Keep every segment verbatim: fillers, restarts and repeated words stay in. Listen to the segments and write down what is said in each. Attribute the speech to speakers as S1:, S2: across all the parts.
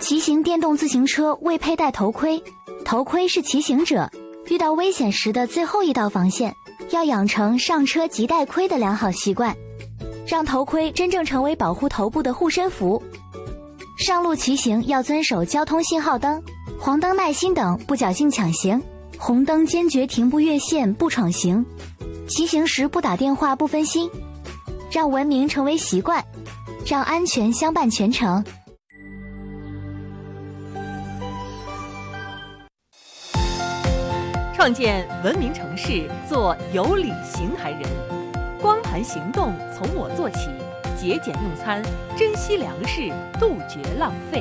S1: 骑行电动自行车未佩戴头盔，头盔是骑行者遇到危险时的最后一道防线，要养成上车即戴盔的良好习惯，让头盔真正成为保护头部的护身符。上路骑行要遵守交通信号灯，黄灯耐心等，不侥幸抢行；红灯坚决停不越线，不闯行。骑行时不打电话，不分心，让文明成为习惯，让安全相伴全程。
S2: 创建文明城市，做有礼行还人。光盘行动从我做起，节俭用餐，珍惜粮食，杜绝浪费。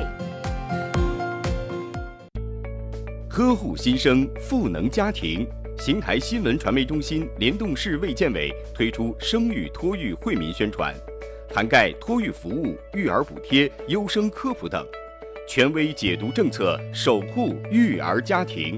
S3: 呵护新生，赋能家庭。邢台新闻传媒中心联动市卫健委推出生育托育惠民宣传，涵盖托育服务、育儿补贴、优生科普等，权威解读政策，守护育儿家庭。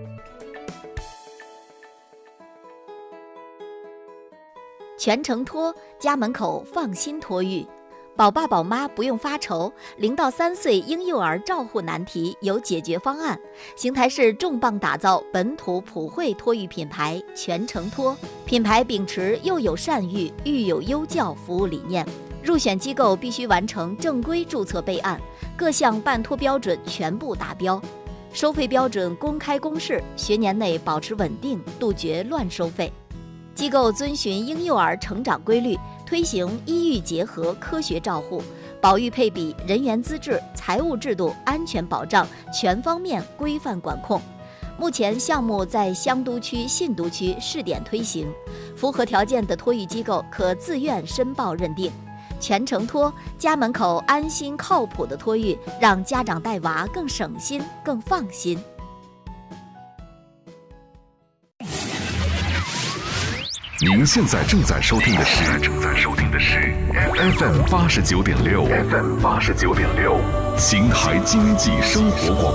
S4: 全程托，家门口放心托育，宝爸宝妈不用发愁，零到三岁婴幼儿照护难题有解决方案。邢台市重磅打造本土普惠托育品牌全程托，品牌秉持幼有善育、育有优教服务理念，入选机构必须完成正规注册备案，各项办托标准全部达标，收费标准公开公示，学年内保持稳定，杜绝乱收费。机构遵循婴幼儿成长规律，推行医育结合科学照护，保育配比、人员资质、财务制度、安全保障全方面规范管控。目前项目在香都区、信都区试点推行，符合条件的托育机构可自愿申报认定。全程托，家门口安心靠谱的托育，让家长带娃更省心、更放心。
S5: 您现在正在收听的是正在收听的是 F M 八十九点六 F M 八十九点六，邢台经济生活广